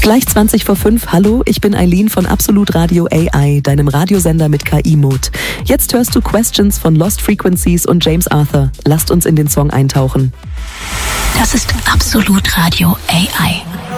Gleich 20 vor 5. Hallo, ich bin Eileen von Absolut Radio AI, deinem Radiosender mit KI-Mode. Jetzt hörst du Questions von Lost Frequencies und James Arthur. Lasst uns in den Song eintauchen. Das ist Absolut Radio AI.